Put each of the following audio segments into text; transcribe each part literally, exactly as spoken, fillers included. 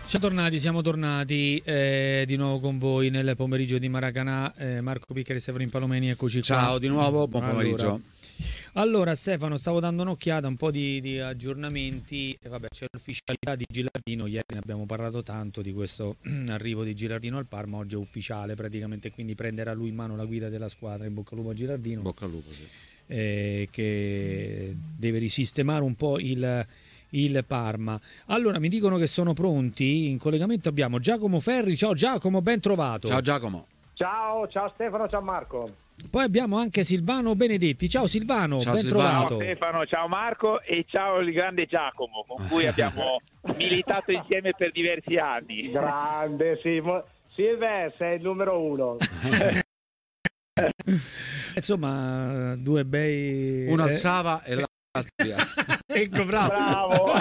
Siamo tornati, siamo tornati eh, di nuovo con voi nel pomeriggio di Maracanã. eh, Marco Piccheri e Stefano Impalomeni, eccoci qua. Ciao di nuovo, buon pomeriggio. Allora, allora Stefano, stavo dando un'occhiata, un po' di, di aggiornamenti. E vabbè, c'è l'ufficialità di Gilardino, ieri ne abbiamo parlato tanto di questo arrivo di Gilardino al Parma, oggi è ufficiale praticamente, quindi prenderà lui in mano la guida della squadra. In bocca al lupo a Gilardino. Bocca al lupo, sì. eh, Che deve risistemare un po' il... il Parma. Allora mi dicono che sono pronti. In collegamento abbiamo Giacomo Ferri. Ciao Giacomo, ben trovato. Ciao Giacomo. Ciao, ciao Stefano, ciao Marco. Poi abbiamo anche Silvano Benedetti. Ciao Silvano, ciao, ben Silvano. trovato. Ciao Stefano, ciao Marco e ciao il grande Giacomo, con cui abbiamo militato insieme per diversi anni. Grande, sì. Silver, sei il numero uno. Insomma, due bei... Uno eh... alzava e l'altro via. Ecco, bravo. Bravo.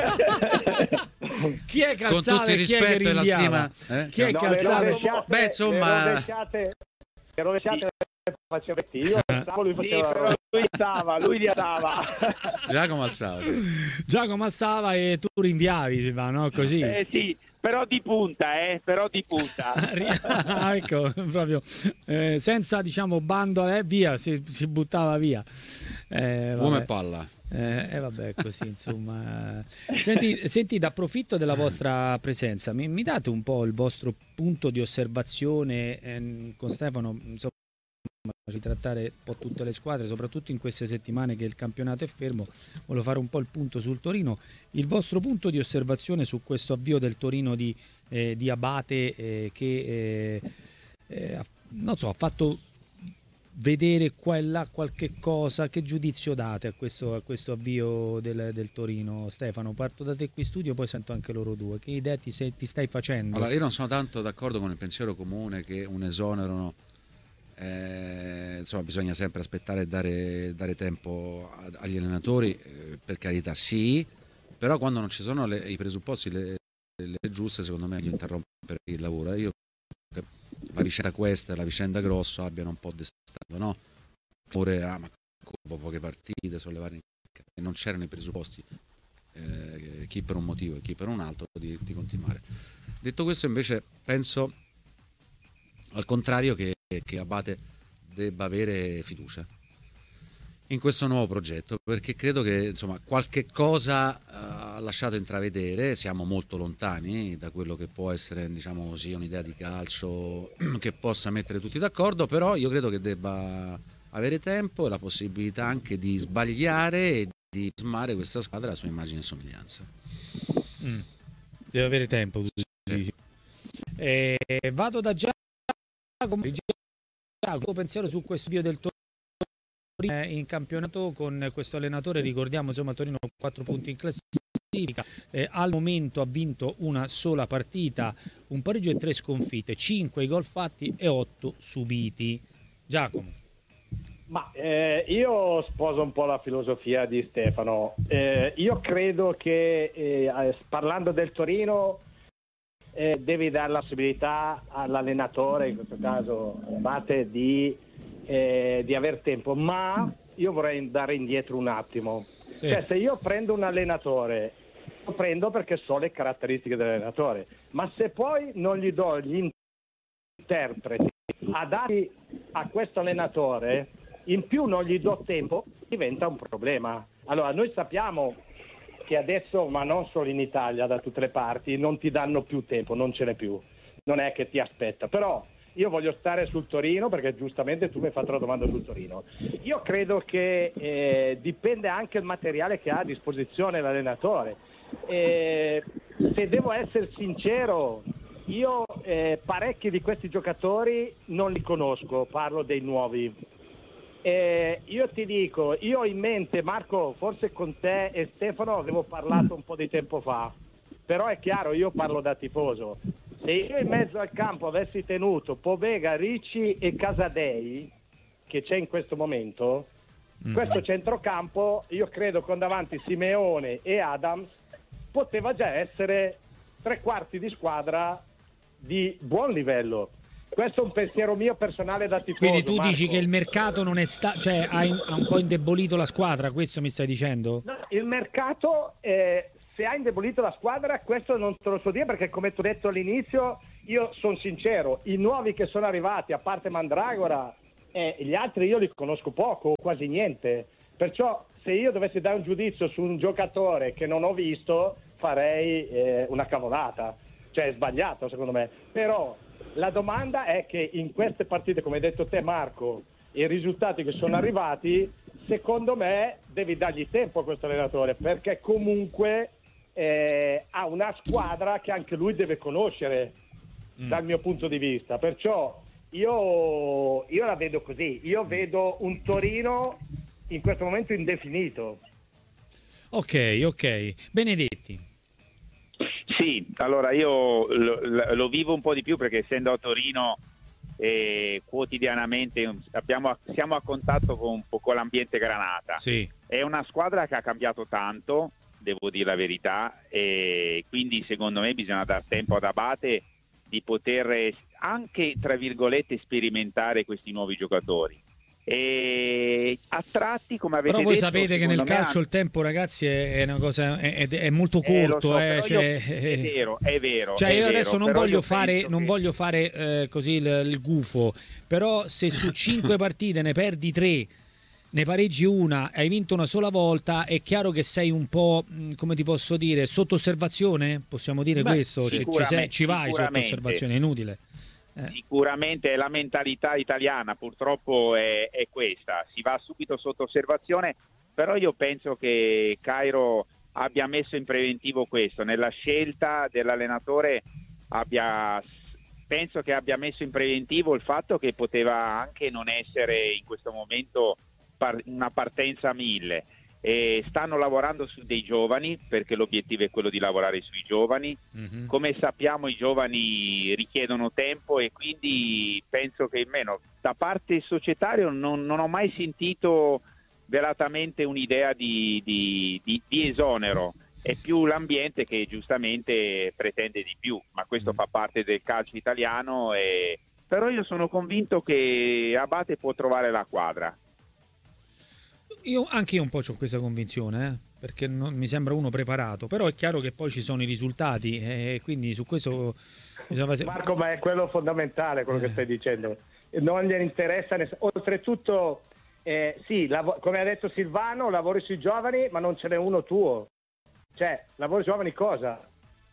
Chi è che Con alzava tutto il e chi è che rispetto e la rinviava? stima, eh? Chi è No, che le alzava? rovesciate- Beh, insomma- le rovesciate, le rovesciate faceva io, alzavo, lui Sì, faceva la però rovesciata. lui stava, lui li andava. Giacomo alzava, sì. Giacomo alzava e tu rinviavi, Silvano, no? Così. Eh sì, però di punta, eh, però di punta. Ah, ecco, proprio eh, senza diciamo bando, eh, via, si, si buttava via. Eh, Uomo e vabbè. palla. Eh, eh, vabbè, così insomma. Senti, senti, approfitto della vostra presenza, mi, mi date un po' il vostro punto di osservazione eh, con Stefano, insomma, di trattare un po' tutte le squadre, soprattutto in queste settimane che il campionato è fermo. Volevo fare un po' il punto sul Torino, il vostro punto di osservazione su questo avvio del Torino di, eh, di Abate eh, che eh, eh, non so, ha fatto vedere qua e là qualche cosa. Che giudizio date a questo, a questo avvio del, del Torino? Stefano, parto da te qui in studio, poi sento anche loro due. Che idea ti, sei, ti stai facendo? Allora, io non sono tanto d'accordo con il pensiero comune che un esonero, eh, insomma, bisogna sempre aspettare e dare, dare tempo a- agli allenatori, eh, per carità sì, però quando non ci sono le- i presupposti le, le giuste, secondo me è meglio interrompere il lavoro. Io credo che la vicenda questa e la vicenda Grosso abbiano un po' destato, no? Oppure, ah, ma dopo poche partite, sollevare e non c'erano i presupposti, eh, chi per un motivo e chi per un altro, di, di continuare. Detto questo, invece, penso al contrario che, che Abate debba avere fiducia in questo nuovo progetto, perché credo che insomma qualche cosa uh, ha lasciato intravedere. Siamo molto lontani da quello che può essere, diciamo così, un'idea di calcio che possa mettere tutti d'accordo, però io credo che debba avere tempo e la possibilità anche di sbagliare e di plasmare questa squadra a sua immagine e somiglianza. Mm. Deve avere tempo, tu dici. Eh, vado da Giacomo. Giacomo, pensiero su questo video del Torino in campionato con questo allenatore. Ricordiamo, insomma, Torino con quattro punti in classifica, eh, al momento ha vinto una sola partita, un pareggio e tre sconfitte, cinque i gol fatti e otto subiti. Giacomo. Ma eh, io sposo un po' la filosofia di Stefano. Eh, io credo che eh, parlando del Torino eh, devi dare la possibilità all'allenatore, in questo caso Abate, di, eh, di aver tempo, ma io vorrei andare indietro un attimo. Sì. Cioè, se io prendo un allenatore, lo prendo perché so le caratteristiche dell'allenatore, ma se poi non gli do gli interpreti adatti a questo allenatore, in più non gli do tempo, diventa un problema. Allora, noi sappiamo che adesso, ma non solo in Italia, da tutte le parti, non ti danno più tempo, non ce n'è più, non è che ti aspetta. Però io voglio stare sul Torino, perché giustamente tu mi hai fatto la domanda sul Torino. Io credo che eh, dipende anche il materiale che ha a disposizione l'allenatore. Eh, se devo essere sincero, io eh, parecchi di questi giocatori non li conosco, parlo dei nuovi. Eh, io ti dico, io ho in mente, Marco, forse con te e Stefano avevo parlato un po' di tempo fa, però è chiaro, io parlo da tifoso. Se io in mezzo al campo avessi tenuto Povega, Ricci e Casadei, che c'è in questo momento, mm-hmm. questo centrocampo, io credo con davanti Simeone e Adams, poteva già essere tre quarti di squadra di buon livello. Questo è un pensiero mio personale da tifoso. Quindi tu Marco. dici che il mercato non è sta- cioè ha, in- ha un po' indebolito la squadra, questo mi stai dicendo? No, il mercato, eh, se ha indebolito la squadra, questo non te lo so dire, perché come ti ho detto all'inizio, io sono sincero, i nuovi che sono arrivati, a parte Mandragora, e gli altri io li conosco poco, quasi niente. Perciò se io dovessi dare un giudizio su un giocatore che non ho visto, farei eh, una cavolata. Cioè è sbagliato secondo me. Però la domanda è che in queste partite, come hai detto te Marco, i risultati che sono arrivati, secondo me devi dargli tempo a questo allenatore, perché comunque eh, ha una squadra che anche lui deve conoscere, mm. dal mio punto di vista. Perciò io, io la vedo così, io vedo un Torino in questo momento indefinito. Ok, ok. Benedetti. Sì, allora io lo, lo vivo un po' di più, perché essendo a Torino eh, quotidianamente abbiamo, siamo a contatto con, con l'ambiente Granata. Sì. È una squadra che ha cambiato tanto, devo dire la verità, e quindi secondo me bisogna dar tempo ad Abate di poter anche, tra virgolette, sperimentare questi nuovi giocatori. E a tratti, come avete però voi detto, sapete che nel calcio ha... il tempo, ragazzi, è, è una cosa è, è molto corto, eh, eh, so, cioè, io... è vero, è vero. Cioè è io vero, adesso non voglio fare, non che... voglio fare eh, così il, il gufo, però se su cinque partite ne perdi tre, ne pareggi una, hai vinto una sola volta, è chiaro che sei un po', come ti posso dire, sotto osservazione? Possiamo dire Beh, questo? Ci, ci, sei, ci vai sotto osservazione, è inutile. Eh. Sicuramente la mentalità italiana purtroppo è, è questa, si va subito sotto osservazione, però io penso che Cairo abbia messo in preventivo questo, nella scelta dell'allenatore abbia, penso che abbia messo in preventivo il fatto che poteva anche non essere in questo momento par- una partenza a mille. E stanno lavorando su dei giovani, perché l'obiettivo è quello di lavorare sui giovani. Mm-hmm. Come sappiamo i giovani richiedono tempo, e quindi penso che almeno da parte societaria non, non ho mai sentito velatamente un'idea di, di, di, di esonero. È più l'ambiente che giustamente pretende di più, ma questo mm. fa parte del calcio italiano, e... però io sono convinto che Abate può trovare la quadra. Io anche io un po' ho questa convinzione, eh? Perché non, mi sembra uno preparato, però è chiaro che poi ci sono i risultati, e quindi su questo bisogna... Marco, ma è quello fondamentale quello eh. che stai dicendo, non gli interessa ness- oltretutto eh, sì, lav- come ha detto Silvano, lavori sui giovani, ma non ce n'è uno tuo, cioè lavori sui giovani cosa?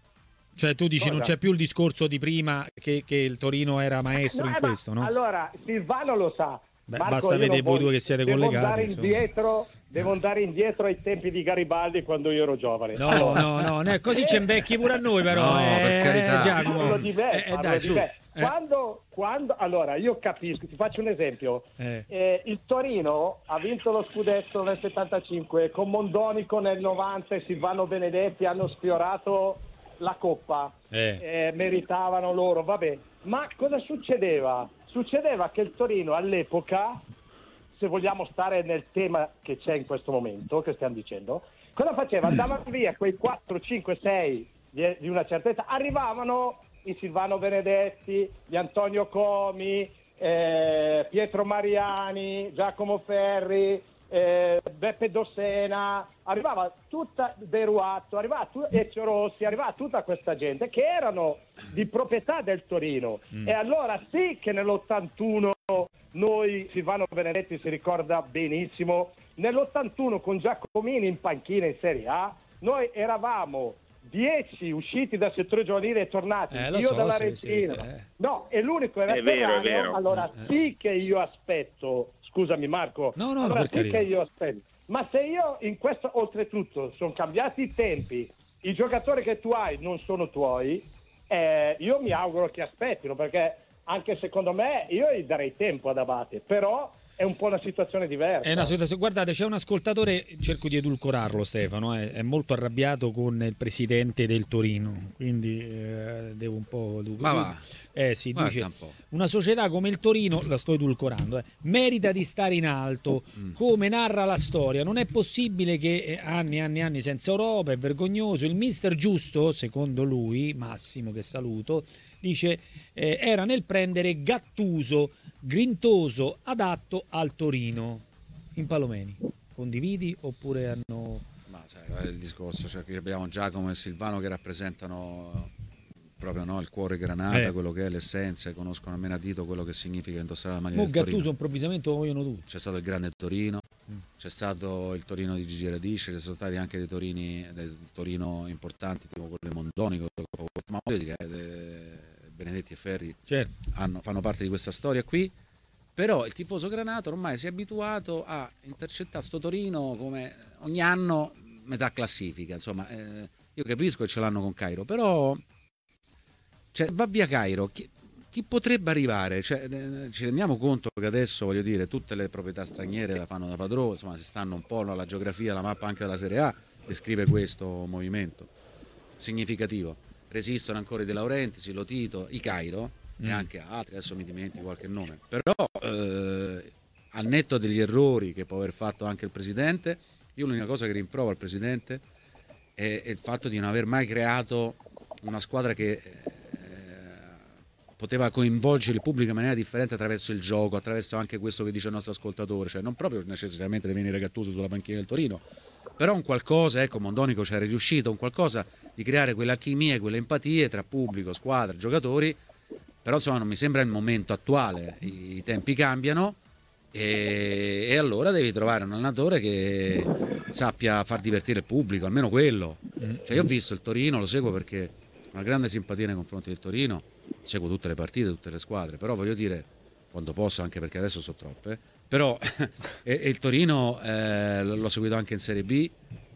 Cioè tu dici cosa? Non c'è più il discorso di prima che, che il Torino era maestro no, in questo, no? Allora Silvano lo sa. Beh, Marco, basta vedere voi due che siete devo collegati. Andare indietro, devo andare indietro ai tempi di Garibaldi, quando io ero giovane. No, allora. no, no, no, così ci invecchi pure a noi, però. No, eh, per carità. Giacomo. Parlo di me, eh, parlo dai, di su. me. Eh. Quando, quando, allora, io capisco, ti faccio un esempio. Eh. Eh, il Torino ha vinto lo scudetto nel settantacinque, con Mondonico nel novanta e Silvano Benedetti hanno sfiorato la Coppa. Eh. Eh, meritavano loro, vabbè. Ma cosa succedeva? Succedeva che il Torino all'epoca, se vogliamo stare nel tema che c'è in questo momento, che stiamo dicendo, cosa faceva? Andavano via quei quattro, cinque, sei di, di una certa età, arrivavano i Silvano Benedetti, gli Antonio Comi, eh, Pietro Mariani, Giacomo Ferri, eh, Beppe Dossena, arrivava tutta Beruatto, arrivava tu, Ezio Rossi, arrivava tutta questa gente che erano di proprietà del Torino. Mm. E allora sì che nell'ottantuno noi, Silvano Benedetti si ricorda benissimo, nell'ottantuno con Giacomini in panchina in Serie A, noi eravamo dieci usciti dal settore giovanile e tornati, eh, io so, dalla sì, Regina, sì, sì, eh. no, e l'unico era è vero, è vero. allora eh. sì che io aspetto, scusami Marco, no, no, allora per sì carità. che io aspetto, ma se io in questo, oltretutto, sono cambiati i tempi, i giocatori che tu hai non sono tuoi, eh, io mi auguro che aspettino, perché anche secondo me io gli darei tempo ad Abate, però è un po' una situazione diversa. È una situazione... Guardate, c'è un ascoltatore, cerco di edulcorarlo Stefano, eh, è molto arrabbiato con il presidente del Torino, quindi eh, devo un po'... Ma va. Eh sì, Guarda dice, un po'. una società come il Torino, la sto edulcorando, eh, merita di stare in alto, Mm. come narra la storia. Non è possibile che eh, anni e anni e anni senza Europa, è vergognoso. Il mister giusto, secondo lui, Massimo che saluto, dice eh, era nel prendere Gattuso, grintoso, adatto al Torino. In Palomeni, condividi oppure hanno... Ma sai, il discorso, cioè qui abbiamo Giacomo e Silvano che rappresentano proprio, no, il cuore granata, eh. quello che è l'essenza, conoscono a menadito quello che significa indossare la maglia del Torino. Gattuso improvvisamente lo vogliono tutti. C'è stato il grande Torino, mm. c'è stato il Torino di Gigi Radice, ci sono stati anche dei Torini, dei Torino importanti, tipo quello di Mondonico, ma voglio dire, eh, Benedetti e Ferri certo. hanno, fanno parte di questa storia qui. Però il tifoso granato ormai si è abituato a intercettare sto Torino come ogni anno metà classifica, insomma, eh, io capisco che ce l'hanno con Cairo, però cioè, va via Cairo, chi, chi potrebbe arrivare? Cioè, eh, ci rendiamo conto che adesso, voglio dire, tutte le proprietà straniere la fanno da padrone, insomma, si stanno un po', no, la geografia, la mappa anche della Serie A descrive questo movimento significativo. Resistono ancora i De Laurentiis, i Lotito, i Cairo, mm. e anche altri, adesso mi dimentico qualche nome, però eh, al netto degli errori che può aver fatto anche il presidente, io l'unica cosa che rimprovo al presidente è, è il fatto di non aver mai creato una squadra che eh, poteva coinvolgere il pubblico in maniera differente attraverso il gioco, attraverso anche questo che dice il nostro ascoltatore, cioè non proprio necessariamente deve venire Gattuso sulla panchina del Torino, però un qualcosa, ecco, Mondonico c'era riuscito, un qualcosa di creare quelle alchimie, quelle empatie tra pubblico, squadra, giocatori. Però insomma non mi sembra il momento attuale, i, i tempi cambiano e, e allora devi trovare un allenatore che sappia far divertire il pubblico, almeno quello. Cioè, io ho visto il Torino, lo seguo perché ho una grande simpatia nei confronti del Torino, seguo tutte le partite, tutte le squadre, però voglio dire, quando posso, anche perché adesso sono troppe, però e, e il Torino eh, l'ho seguito anche in Serie B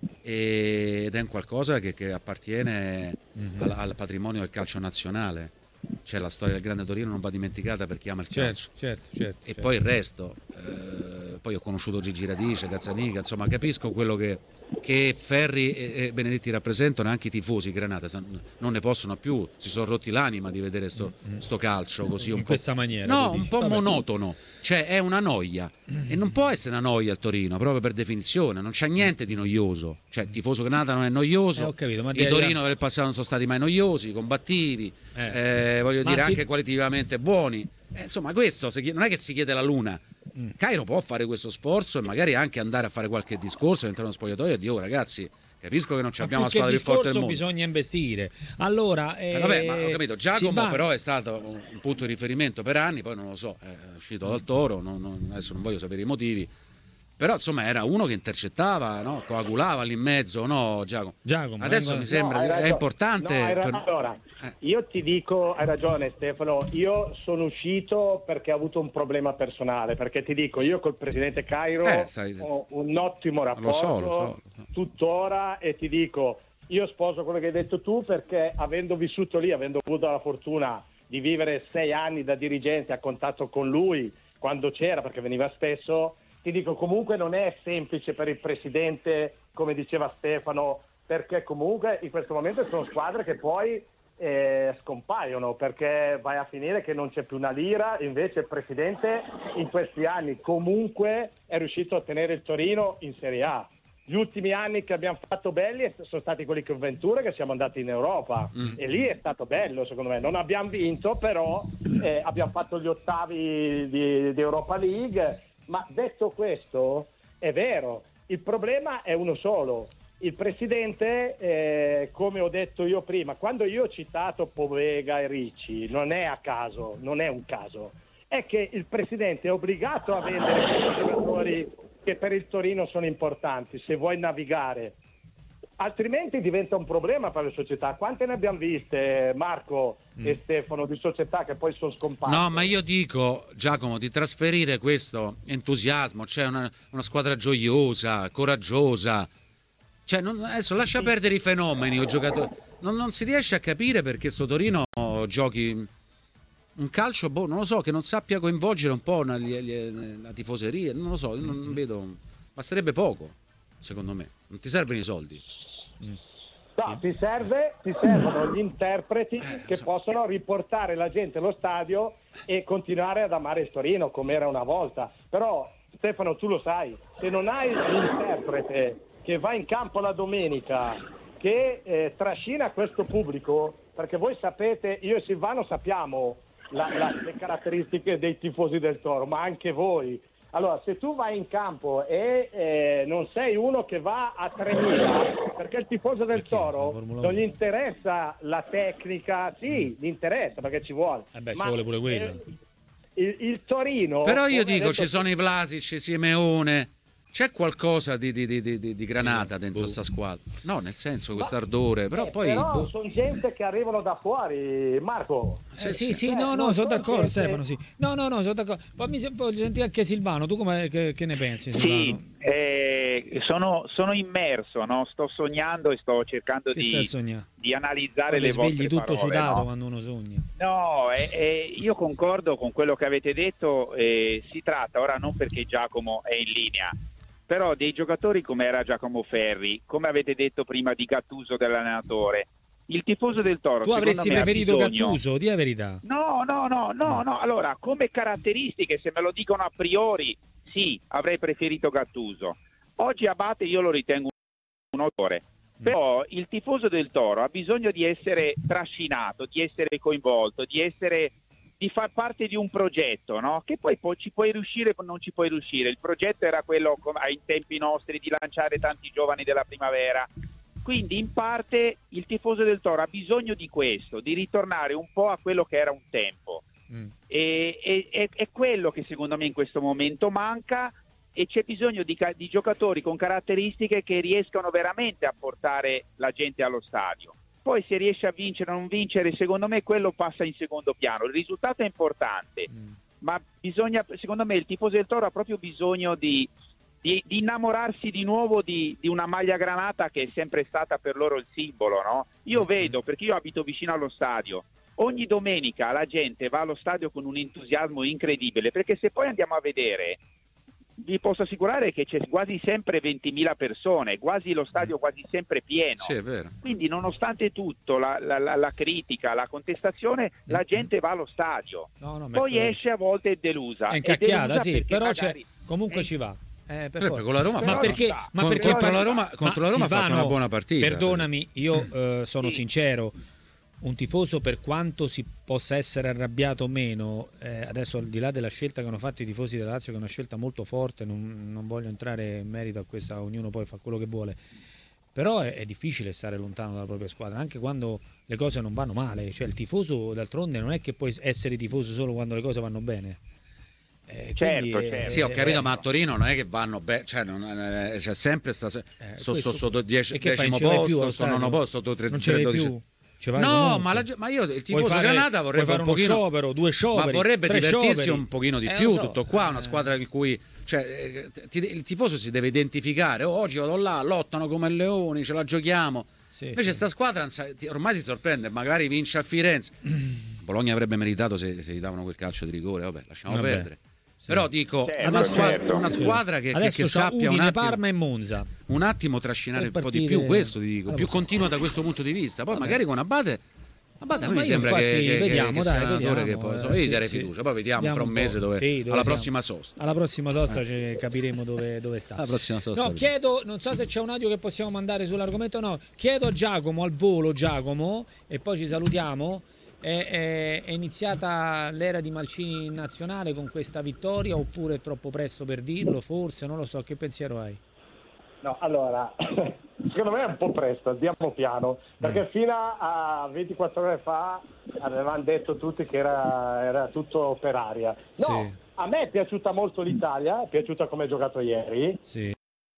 ed è un qualcosa che, che appartiene al, al patrimonio del calcio nazionale. Cioè, la storia del grande Torino non va dimenticata per chi ama il calcio, certo, certo, certo, e certo. poi il resto, eh, poi ho conosciuto Gigi Radice, Gazzanica, insomma capisco quello che, che Ferri e, e Benedetti rappresentano, anche i tifosi Granata non ne possono più, si sono rotti l'anima di vedere sto, mm-hmm. sto calcio così un in po', questa maniera, no, un po' Vabbè. monotono, cioè è una noia e non può essere una noia il Torino proprio per definizione, non c'è niente di noioso, cioè il tifoso Granata non è noioso, eh, ho capito, ma i Torino del passato non sono stati mai noiosi, combattivi, eh. Eh, voglio ma dire si... anche qualitativamente buoni, eh, insomma questo non è che si chiede la luna. mm. Cairo può fare questo sforzo e magari anche andare a fare qualche discorso all'interno dello spogliatoio e dire: oh, ragazzi, capisco che non abbiamo la squadra più forte del mondo, bisogna investire. Allora, eh, eh, vabbè, ma ho capito, Giacomo va... però è stato un punto di riferimento per anni, poi non lo so, è uscito dal Toro, non, non, adesso non voglio sapere i motivi, però insomma era uno che intercettava, no? Coagulava lì in mezzo, no, Giacomo? Giacomo adesso vengo... mi sembra no, è importante. No, per... allora, eh. io ti dico, hai ragione Stefano, io sono uscito perché ho avuto un problema personale, perché ti dico, io col presidente Cairo eh, sai... ho un ottimo rapporto, lo so, lo so, lo so. tuttora, e ti dico, io sposo quello che hai detto tu, perché avendo vissuto lì, avendo avuto la fortuna di vivere sei anni da dirigente a contatto con lui quando c'era, perché veniva spesso, ti dico, comunque non è semplice per il presidente, come diceva Stefano, perché comunque in questo momento sono squadre che poi eh, scompaiono, perché vai a finire che non c'è più una lira. Invece il presidente in questi anni comunque è riuscito a tenere il Torino in Serie A. Gli ultimi anni che abbiamo fatto belli sono stati quelli con Ventura, che siamo andati in Europa, mm. e lì è stato bello secondo me. Non abbiamo vinto, però eh, abbiamo fatto gli ottavi di, di Europa League. Ma detto questo, è vero, il problema è uno solo. Il presidente, eh, come ho detto io prima, quando io ho citato Povega e Ricci, non è a caso, non è un caso, è che il presidente è obbligato a vendere questi giocatori che per il Torino sono importanti, se vuoi navigare. Altrimenti diventa un problema per le società. Quante ne abbiamo viste, Marco mm. e Stefano, di società che poi sono scomparse? No, ma io dico, Giacomo, di trasferire questo entusiasmo, cioè una, una squadra gioiosa, coraggiosa. Cioè, non, adesso lascia sì. perdere i fenomeni, o giocatori. Non, non si riesce a capire perché sto Torino giochi un calcio, boh, non lo so, che non sappia coinvolgere un po' la, la tifoseria, non lo so, non, non vedo. Basterebbe poco, secondo me. Non ti servono i soldi. No, ti serve, ti servono gli interpreti che possono riportare la gente allo stadio e continuare ad amare il Torino come era una volta. Però Stefano, tu lo sai, se non hai l'interprete che va in campo la domenica, che eh, trascina questo pubblico, perché voi sapete, io e Silvano sappiamo la, la, le caratteristiche dei tifosi del Toro, ma anche voi Allora, se tu vai in campo e eh, non sei uno che va a tremila, perché il tifoso del Perché? Toro Formula non uno. gli interessa la tecnica, sì, gli interessa perché ci vuole. Eh beh, ci Ma, vuole pure quello. eh, il, il Torino... Però io come ha dico, detto- ci sono i Vlasic, Simeone, c'è qualcosa di, di, di, di, di granata dentro sta squadra. No, nel senso, questo ardore, però Eh, poi... però boh. sono gente che arrivano da fuori, Marco. Eh, sì, sì. sì, Eh, no, no, non sono so d'accordo, gente- Stefano, sì. No, no, no, sono d'accordo. Fammi se- poi sentire anche Silvano, tu come, che, che ne pensi, Silvano? Sì, eh, sono, sono immerso, no? Sto sognando e sto cercando Che stai a di, sognare? di analizzare Poi le ti svegli vostre tutto parole, sudato no? quando uno sogna. No, eh, eh, io concordo con quello che avete detto, eh, si tratta ora non perché Giacomo è in linea, però dei giocatori come era Giacomo Ferri, come avete detto prima di Gattuso dell'allenatore, il tifoso del Toro Tu secondo avresti me ha preferito bisogno- Gattuso, di la verità. No, no, no, no, no, allora come caratteristiche, se me lo dicono a priori, sì, avrei preferito Gattuso. Oggi Abate io lo ritengo un autore. Però il tifoso del Toro ha bisogno di essere trascinato, di essere coinvolto, di essere di far parte di un progetto, no? Che poi, poi ci puoi riuscire o non ci puoi riuscire. Il progetto era quello com- ai tempi nostri di lanciare tanti giovani della primavera. Quindi in parte il tifoso del Toro ha bisogno di questo, di ritornare un po' a quello che era un tempo. Mm. E, e- e- è quello che secondo me in questo momento manca, e c'è bisogno di, ca- di giocatori con caratteristiche che riescano veramente a portare la gente allo stadio. Poi se riesce a vincere o non vincere, secondo me quello passa in secondo piano. Il risultato è importante, Mm. ma bisogna, secondo me il tifoso del Toro ha proprio bisogno di, di, di innamorarsi di nuovo di, di una maglia granata che è sempre stata per loro il simbolo, no? Io vedo, perché io abito vicino allo stadio, ogni domenica la gente va allo stadio con un entusiasmo incredibile, perché se poi andiamo a vedere, vi posso assicurare che c'è quasi sempre ventimila persone, quasi lo stadio quasi sempre pieno. Sì, è vero. Quindi nonostante tutto, la, la, la, la critica, la contestazione, la gente va allo stadio. No, no, ma Poi è- esce a volte delusa. È È incacchiata, delusa sì, perché però magari- c'è, comunque eh, ci va. Eh, per Sempre forza. con la Roma ha Ma fatto- perché, Con- ma con- perché contro la Roma, contro ma la Roma ha fatto Silvano, una buona partita. Perdonami, io eh, sono Sì. sincero, un tifoso, per quanto si possa essere arrabbiato o meno, eh, adesso al di là della scelta che hanno fatto i tifosi della Lazio, che è una scelta molto forte, non, non voglio entrare in merito a questa, ognuno poi fa quello che vuole, però è, è difficile stare lontano dalla propria squadra, anche quando le cose non vanno male. Cioè il tifoso, d'altronde, non è che puoi essere tifoso solo quando le cose vanno bene. Eh, Certo, quindi, certo. Sì, ho capito, eh, ma a Torino non è che vanno bene, cioè non, eh, c'è sempre sta, sto, Eh, sto questo- sotto dieci- e che fai, decimo non ce l'hai più posto, allo sto nono stadio? posto, sotto tre, Non ce l'hai dodici. più? Ci vai No, comunque. ma, la ge- ma io il Puoi tifoso fare- Granata vorrebbe puoi fare un pochino uno sciopero, due scioperi, ma vorrebbe tre divertirsi scioperi. un pochino di Eh, più, lo so. tutto qua, una Eh. squadra in cui cioè, eh, ti- il tifoso si deve identificare. Oh, oggi vado là, lottano come leoni, ce la giochiamo. Sì, Invece sì. sta squadra non sa- ti- ormai si sorprende, magari vince a Firenze. Bologna avrebbe meritato se, se gli davano quel calcio di rigore, vabbè, lasciamo Vabbè. perdere. Però dico, Certo, una squadra, certo. una squadra che, che, Adesso che c'ha sappia un Udine, attimo, Parma e Monza. un attimo trascinare Per un po' di partire- più, questo ti dico, Allora, più continua da questo punto di vista. Poi Vabbè. magari con Abate, Abate a me Ma mi io sembra infatti, che, che, vediamo, che sia dai, un allenatore vediamo, che poi eh, so, io sì, gli darei sì. fiducia, poi vediamo Vediamo fra un un po'. mese dove, Sì, dove alla siamo. prossima sosta. Alla prossima sosta ci capiremo dove, dove sta. Alla prossima sosta. No, chiedo, non so se c'è un audio che possiamo mandare sull'argomento o no. Chiedo a Giacomo, al volo Giacomo, e poi ci salutiamo. È, è- è iniziata l'era di Mancini in nazionale con questa vittoria, oppure è troppo presto per dirlo? Forse, non lo so, che pensiero hai? No, allora, secondo me è un po' presto, andiamo piano, perché fino a ventiquattro ore fa avevano detto tutti che era, era tutto per aria. No, Sì. a me è piaciuta molto l'Italia, è piaciuta come ha giocato ieri. Sì.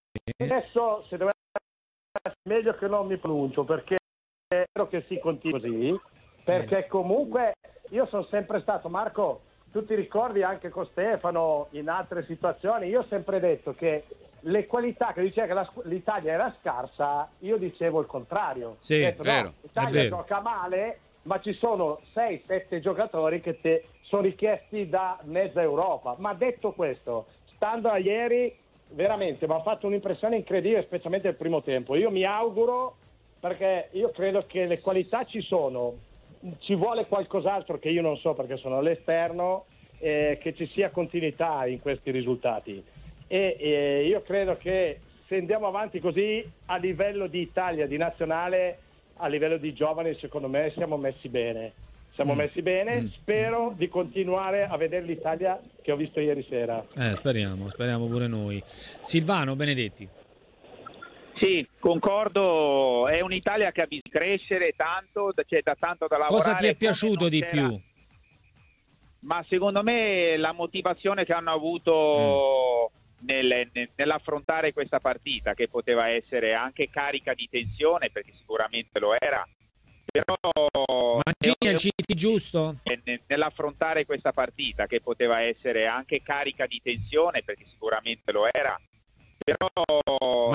Adesso, se doveva essere meglio che non mi pronuncio, perché spero che si continui così, perché comunque io sono sempre stato, Marco, tu ti ricordi anche con Stefano in altre situazioni, io ho sempre detto che le qualità che diceva che la, l'Italia era scarsa, io dicevo il contrario. Sì, Ho detto, vero, no, è l'Italia vero. gioca male, ma ci sono sei sette giocatori che te sono richiesti da mezza Europa. Ma detto questo, stando a ieri, veramente mi ha fatto un'impressione incredibile, specialmente il primo tempo. Io mi auguro, perché io credo che le qualità ci sono, ci vuole qualcos'altro che io non so perché sono all'esterno, eh, che ci sia continuità in questi risultati. E eh, io credo che se andiamo avanti così a livello di Italia, di nazionale, a livello di giovani, secondo me siamo messi bene. siamo Mm. messi bene, Mm. spero di continuare a vedere l'Italia che ho visto ieri sera. Eh, speriamo, speriamo pure noi. Silvano Benedetti. Sì, concordo, è un'Italia che ha bisogno di crescere tanto, c'è da tanto da lavorare. Cosa ti è come piaciuto non di c'era- più? Ma secondo me la motivazione che hanno avuto nel- nel- nell'affrontare questa partita, che poteva essere anche carica di tensione, perché sicuramente lo era, però Mancini è il C T giusto? nel- nell'affrontare questa partita, che poteva essere anche carica di tensione, perché sicuramente lo era, però